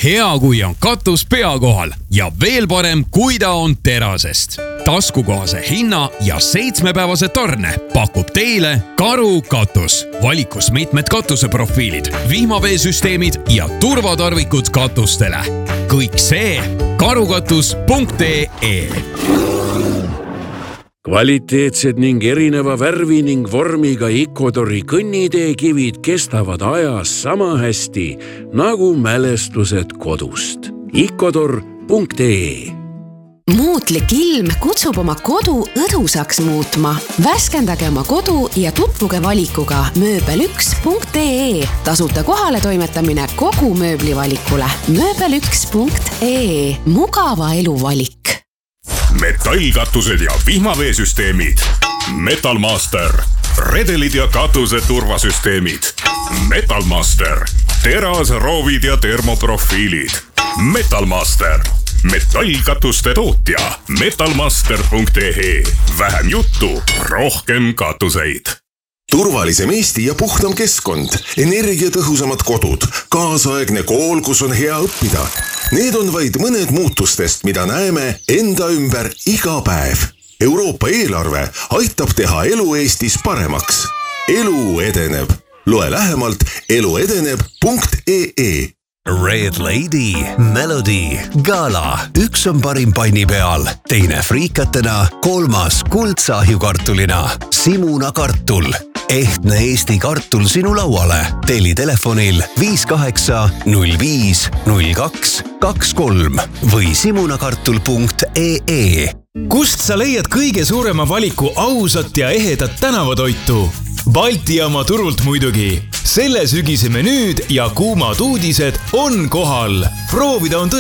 Hea, kui on katus pea kohal ja veel parem, kui ta on terasest. Taskukohase hinna ja 7-päevase tarne pakub teile Karu katus. Valikus mitmed katuseprofiilid, vihmaveesüsteemid ja turvatarvikud katustele. Kõik see karukatus.ee. Kvaliteetsed ning erineva värvi ning vormiga Ecuadori kõnniteekivid kestavad ajas sama hästi nagu mälestused kodust. Ecuador.ee. Muutlik ilm kutsub oma kodu õdusaks muutma. Värskendage oma kodu ja tutvuge valikuga mööbel1.ee. Tasuta kohale toimetamine kogu mööblivalikule. mööbel1.ee. Mugava elu valik. Metallkatused ja vihmaveesüsteemid. Metalmaster. Redelid ja katuse turvasüsteemid. Metalmaster. Terasroovid ja termoprofiilid. Metalmaster. Metallkatuste tootja. Metalmaster.ee. Vähem juttu, rohkem katuseid. Turvalisem Eesti ja puhtam keskkond, energiatõhusamad kodud, kaasaegne kool, kus on hea õppida. Need on vaid mõned muutustest, mida näeme enda ümber iga päev. Euroopa eelarve aitab teha elu Eestis paremaks. Elu edeneb. Loe lähemalt eluedeneb.ee. Red Lady, Melody, Gala. Üks on parim panni peal, teine friikatena, kolmas kuldsahjukartulina. Simuna kartul. Ehtne Eesti kartul sinu lauale. Telli telefonil 58050223 või simunakartul.ee. Kust sa leiad kõige suurema valiku ausat ja ehedat tänavatoitu? Balti jaama turult muidugi. Selle sügise menüüd ja kuumad uudised on kohal. Proovida on